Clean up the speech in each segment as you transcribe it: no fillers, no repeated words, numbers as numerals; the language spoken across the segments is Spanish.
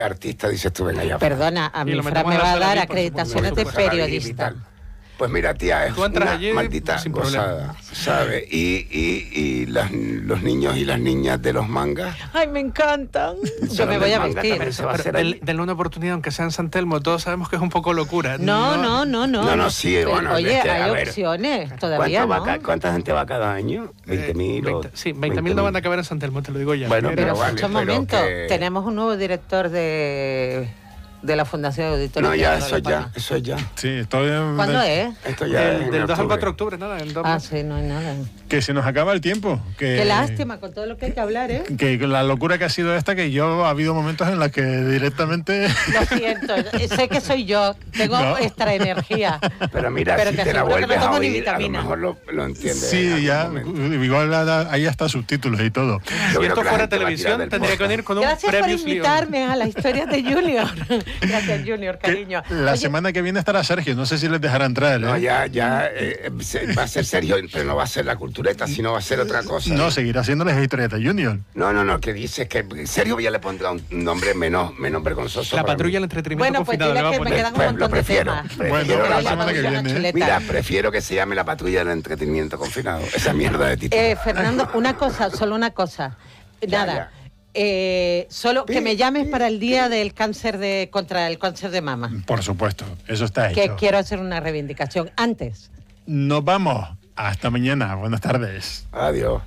artista, dices tú, venga ya. Perdona, a mí Fran me va a dar acreditaciones de periodista. Pues mira, tía, es una allí, maldita gozada, ¿sabes? Y los niños y las niñas de los mangas... ¡Ay, me encantan! Yo me voy a vestir. Denle una oportunidad, aunque sea en San Telmo, todos sabemos que es un poco locura. No, sí, bueno... Oye, hay opciones todavía, ¿no? ¿Cuánta gente va cada año? ¿20.000? Sí, 20.000 no van a caber en San Telmo, te lo digo ya. Bueno, pero escucha un momento, tenemos un nuevo director de la Fundación de Auditorio. No, ya, eso ya. Sí, estoy en... ¿Cuándo es? Esto ya del 2 al 4 de octubre, nada. Sí, no hay nada. Que se nos acaba el tiempo. Qué lástima con todo lo que hay que hablar, ¿eh? Que la locura que ha sido esta, que yo ha habido momentos en los que directamente... Lo siento, sé que soy yo, tengo extra energía. Pero mira, si te la vuelves a oír, a lo mejor lo entiendes. Sí, ya, igual hay hasta subtítulos y todo. Si esto fuera televisión, tendría que venir con un Gracias premio. Gracias por invitarme a la historia de Junior. Gracias, Junior, cariño. La semana que viene estará Sergio, no sé si les dejará entrar. No, ya va a ser Sergio, pero no va a ser la cultureta, sino va a ser otra cosa. No, seguirá siendo las historietas Junior. No, que dices que Sergio ya le pondrá un nombre menos vergonzoso. La patrulla del entretenimiento confinado le va a poner. Me quedan un montón de temas. Bueno, la semana que viene. Mira, prefiero que se llame la patrulla del entretenimiento confinado. Esa mierda de título. Fernando, solo una cosa. Nada. Solo que me llames para el día del cáncer contra el cáncer de mama. Por supuesto, eso está hecho. Que quiero hacer una reivindicación antes. Nos vamos. Hasta mañana. Buenas tardes. Adiós.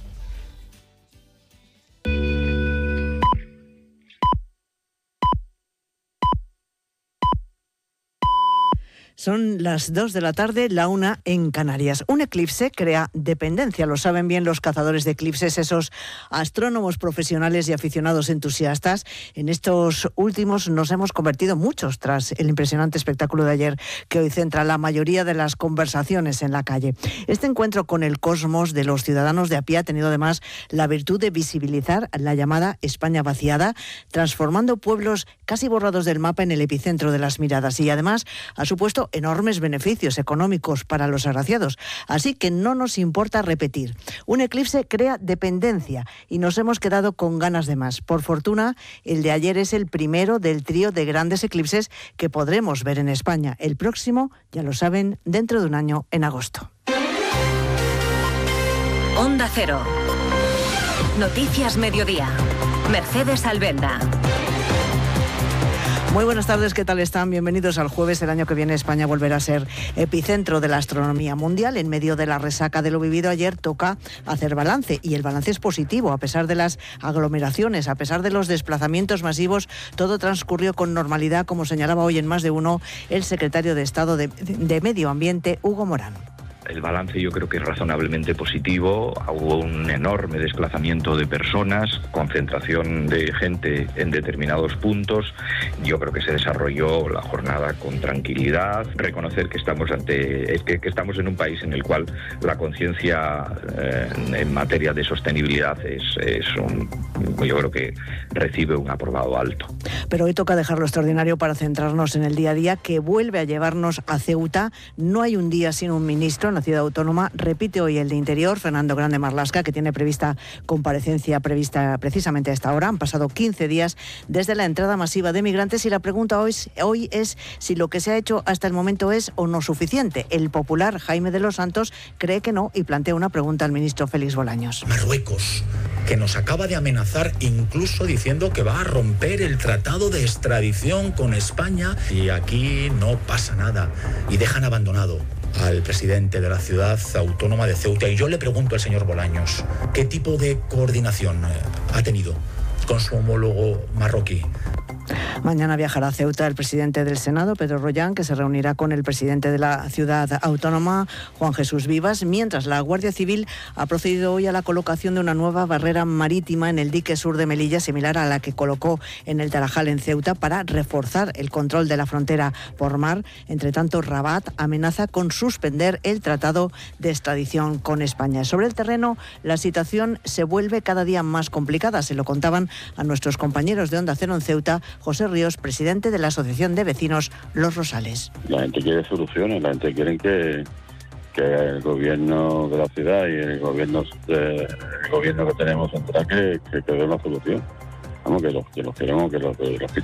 Son las 2 de la tarde, la 1 en Canarias. Un eclipse crea dependencia, lo saben bien los cazadores de eclipses, esos astrónomos profesionales y aficionados entusiastas. En estos últimos nos hemos convertido muchos tras el impresionante espectáculo de ayer que hoy centra la mayoría de las conversaciones en la calle. Este encuentro con el cosmos de los ciudadanos de a pie ha tenido además la virtud de visibilizar la llamada España vaciada, transformando pueblos casi borrados del mapa en el epicentro de las miradas y además ha supuesto enormes beneficios económicos para los agraciados. Así que no nos importa repetir. Un eclipse crea dependencia y nos hemos quedado con ganas de más. Por fortuna, el de ayer es el primero del trío de grandes eclipses que podremos ver en España. El próximo, ya lo saben, dentro de un año, en agosto. Onda Cero. Noticias Mediodía. Mercedes Alvenda. Muy buenas tardes, ¿qué tal están? Bienvenidos al jueves. El año que viene España volverá a ser epicentro de la astronomía mundial. En medio de la resaca de lo vivido ayer toca hacer balance y el balance es positivo. A pesar de las aglomeraciones, a pesar de los desplazamientos masivos, todo transcurrió con normalidad, como señalaba hoy en Más de Uno el secretario de Estado de Medio Ambiente, Hugo Morán. El balance yo creo que es razonablemente positivo. Hubo un enorme desplazamiento de personas, concentración de gente en determinados puntos. Yo creo que se desarrolló la jornada con tranquilidad. Reconocer que estamos que estamos en un país en el cual la conciencia en materia de sostenibilidad yo creo que recibe un aprobado alto. Pero hoy toca dejar lo extraordinario para centrarnos en el día a día que vuelve a llevarnos a Ceuta. No hay un día sin un ministro en la ciudad autónoma. Repite hoy el de Interior, Fernando Grande Marlaska, que tiene comparecencia prevista precisamente a esta hora. Han pasado 15 días desde la entrada masiva de migrantes y la pregunta hoy es si lo que se ha hecho hasta el momento es o no suficiente. El popular Jaime de los Santos cree que no y plantea una pregunta al ministro Félix Bolaños. Marruecos, que nos acaba de amenazar incluso diciendo que va a romper el tratado de extradición con España y aquí no pasa nada y dejan abandonado al presidente de la ciudad autónoma de Ceuta. Y yo le pregunto al señor Bolaños, ¿qué tipo de coordinación ha tenido con su homólogo marroquí? Mañana viajará a Ceuta el presidente del Senado, Pedro Rollán, que se reunirá con el presidente de la ciudad autónoma, Juan Jesús Vivas, mientras la Guardia Civil ha procedido hoy a la colocación de una nueva barrera marítima en el dique sur de Melilla, similar a la que colocó en el Tarajal en Ceuta, para reforzar el control de la frontera por mar. Entre tanto, Rabat amenaza con suspender el tratado de extradición con España. Sobre el terreno, la situación se vuelve cada día más complicada. Se lo contaban a nuestros compañeros de Onda Cero en Ceuta, José Ríos, presidente de la Asociación de Vecinos Los Rosales. La gente quiere soluciones, la gente quiere que el gobierno de la ciudad y el gobierno que tenemos central que dé una solución. Vamos, que los queremos, que los que